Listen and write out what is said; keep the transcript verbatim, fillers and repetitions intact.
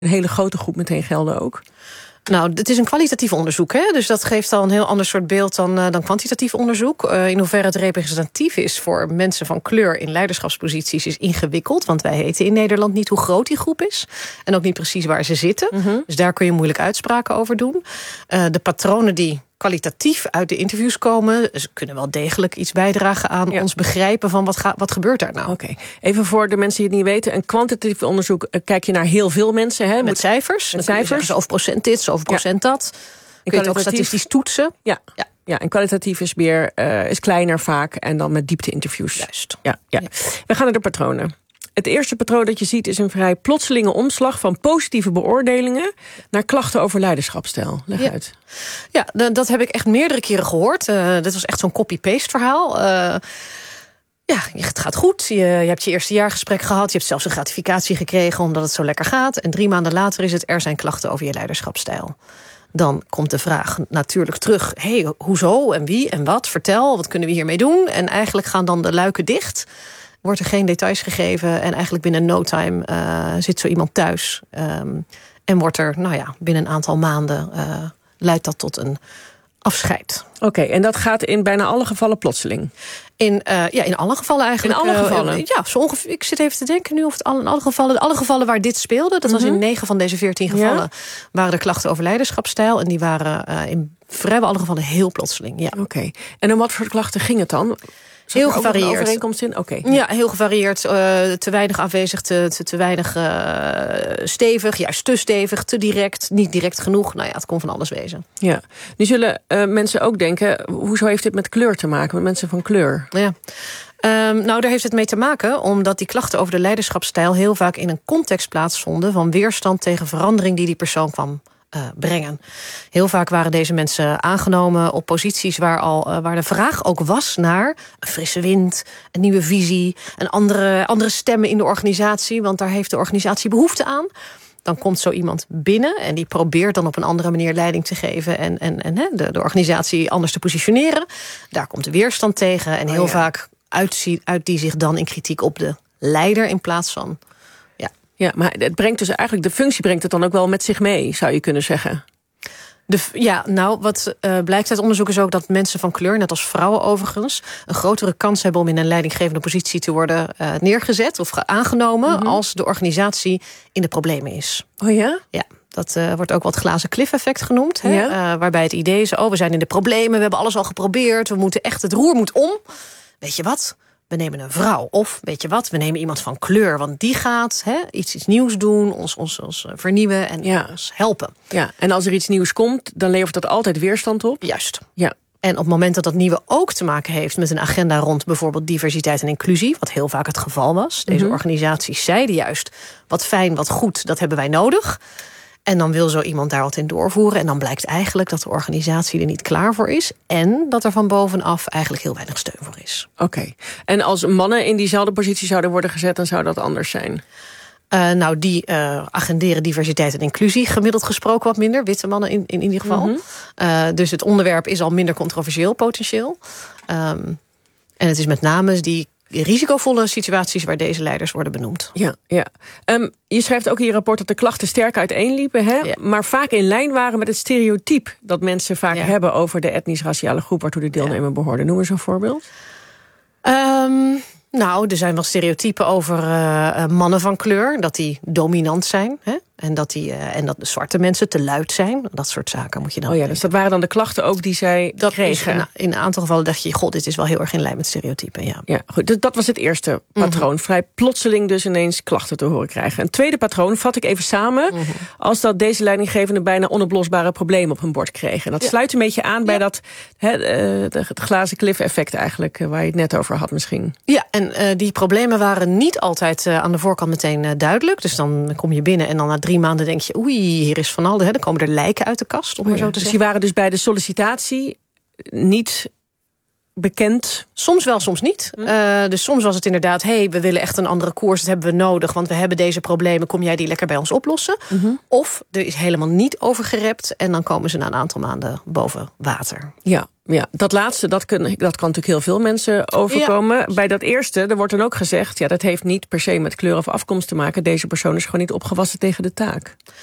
een hele grote groep meteen gelden ook? Nou, het is een kwalitatief onderzoek, hè? Dus dat geeft al een heel ander soort beeld dan, uh, dan kwantitatief onderzoek. Uh, in hoeverre het representatief is voor mensen van kleur in leiderschapsposities is ingewikkeld. Want wij weten in Nederland niet hoe groot die groep is. En ook niet precies waar ze zitten. Mm-hmm. Dus daar kun je moeilijk uitspraken over doen. Uh, de patronen die kwalitatief uit de interviews komen, ze kunnen wel degelijk iets bijdragen aan ja. ons begrijpen van wat, ga, wat gebeurt daar nou. Oké, okay. Even voor de mensen die het niet weten. Een kwantitatief onderzoek uh, kijk je naar heel veel mensen. Hè? Met Moet, cijfers. Met cijfers. Zoveel procent dit, zoveel procent ja. dat. Kun je het ook statistisch toetsen. Ja, ja. ja en kwalitatief is weer uh, is kleiner vaak en dan met diepte-interviews. Juist. Ja, ja. ja. We gaan naar de patronen. Het eerste patroon dat je ziet is een vrij plotselinge omslag van positieve beoordelingen naar klachten over leiderschapsstijl. Leg ja. uit. Ja, dat heb ik echt meerdere keren gehoord. Uh, dit was echt zo'n copy-paste verhaal. Uh, ja, het gaat goed. Je, je hebt je eerste jaargesprek gehad. Je hebt zelfs een gratificatie gekregen omdat het zo lekker gaat. En drie maanden later is het, er zijn klachten over je leiderschapsstijl. Dan komt de vraag natuurlijk terug. Hé, hey, hoezo en wie en wat? Vertel, wat kunnen we hiermee doen? En eigenlijk gaan dan de luiken dicht. Wordt er geen details gegeven en eigenlijk binnen no time uh, zit zo iemand thuis. Um, en wordt er, nou ja, binnen een aantal maanden uh, leidt dat tot een afscheid. Oké, okay, en dat gaat in bijna alle gevallen plotseling? In, uh, ja, in alle gevallen eigenlijk. In alle gevallen? Uh, ja, zo ongeveer, ik zit even te denken nu of het al, in alle gevallen, alle gevallen waar dit speelde, dat was mm-hmm. in negen van deze veertien gevallen, ja? waren er klachten over leiderschapsstijl. En die waren uh, in vrijwel alle gevallen heel plotseling. Ja. Oké, okay. En om wat voor klachten ging het dan? Heel gevarieerd. Overeenkomst in? Oké. Okay. Ja, heel gevarieerd. Uh, te weinig aanwezig, te, te, te weinig uh, stevig, juist te stevig, te direct, niet direct genoeg. Nou ja, het kon van alles wezen. Ja. Nu zullen uh, mensen ook denken, hoezo heeft dit met kleur te maken, met mensen van kleur? Ja. Um, nou, daar heeft het mee te maken omdat die klachten over de leiderschapsstijl heel vaak in een context plaatsvonden van weerstand tegen verandering die die persoon kwam Uh, brengen. Heel vaak waren deze mensen aangenomen op posities waar, al, uh, waar de vraag ook was naar een frisse wind, een nieuwe visie, een andere, andere stemmen in de organisatie, want daar heeft de organisatie behoefte aan. Dan komt zo iemand binnen en die probeert dan op een andere manier leiding te geven en, en, en de, de organisatie anders te positioneren. Daar komt de weerstand tegen en heel oh ja. vaak uitzie, uit die zich dan in kritiek op de leider in plaats van. Ja, maar het brengt dus eigenlijk, de functie brengt het dan ook wel met zich mee, zou je kunnen zeggen. De, ja, nou, wat uh, blijkt uit onderzoek is ook dat mensen van kleur, net als vrouwen overigens, een grotere kans hebben om in een leidinggevende positie te worden uh, neergezet of aangenomen mm-hmm. als de organisatie in de problemen is. Oh ja? Ja. Dat uh, wordt ook wat glazen cliff effect genoemd. Hè? Ja? Uh, waarbij het idee is, oh, we zijn in de problemen, we hebben alles al geprobeerd, we moeten echt, het roer moet om. Weet je wat? We nemen een vrouw. Of, weet je wat, we nemen iemand van kleur. Want die gaat hè, iets, iets nieuws doen, ons, ons, ons vernieuwen en ja. ons helpen. Ja, en als er iets nieuws komt, dan levert dat altijd weerstand op? Juist. Ja. En op het moment dat dat nieuwe ook te maken heeft met een agenda rond bijvoorbeeld diversiteit en inclusie, wat heel vaak het geval was. Deze mm-hmm. organisaties zeiden juist, wat fijn, wat goed, dat hebben wij nodig. En dan wil zo iemand daar wat in doorvoeren. En dan blijkt eigenlijk dat de organisatie er niet klaar voor is. En dat er van bovenaf eigenlijk heel weinig steun voor is. Oké. Okay. En als mannen in diezelfde positie zouden worden gezet, dan zou dat anders zijn? Uh, nou, die uh, agenderen diversiteit en inclusie gemiddeld gesproken wat minder. Witte mannen in, in ieder geval. Mm-hmm. Uh, dus het onderwerp is al minder controversieel potentieel. Um, en het is met name die risicovolle situaties waar deze leiders worden benoemd. Ja, ja. Um, je schrijft ook in je rapport dat de klachten sterk uiteenliepen, hè? Ja. Maar vaak in lijn waren met het stereotype dat mensen vaak ja. hebben over de etnisch-raciale groep waartoe de deelnemer ja. behoorde. Noem eens een voorbeeld. Um, nou, er zijn wel stereotypen over uh, mannen van kleur, dat die dominant zijn, hè? En dat, die, uh, en dat de zwarte mensen te luid zijn. Dat soort zaken moet je dan Oh ja, denken. Dus dat waren dan de klachten ook die zij dat kregen? Is, in een aantal gevallen dacht je, god, dit is wel heel erg in lijn met stereotypen. Ja, ja goed, dus dat was het eerste patroon. Mm-hmm. Vrij plotseling dus ineens klachten te horen krijgen. Een tweede patroon vat ik even samen. Mm-hmm. Als dat deze leidinggevende bijna onoplosbare problemen op hun bord kregen. En dat ja. sluit een beetje aan ja. bij dat he, het glazen cliff effect eigenlijk, waar je het net over had misschien. Ja, en uh, die problemen waren niet altijd uh, aan de voorkant meteen uh, duidelijk. Dus dan kom je binnen en dan na drie maanden denk je, oei, hier is van alles. Hè. Dan komen er lijken uit de kast, om oh maar ja. zo te dus zeggen. Die waren dus bij de sollicitatie niet bekend? Soms wel, soms niet. Hm. Uh, dus soms was het inderdaad, hey, we willen echt een andere koers, dat hebben we nodig, want we hebben deze problemen, kom jij die lekker bij ons oplossen? Mm-hmm. Of er is helemaal niet over gerept en dan komen ze na een aantal maanden boven water. Ja. Ja, dat laatste, dat kan, dat kan natuurlijk heel veel mensen overkomen. Ja. Bij dat eerste, er wordt dan ook gezegd, ja, dat heeft niet per se met kleur of afkomst te maken. Deze persoon is gewoon niet opgewassen tegen de taak.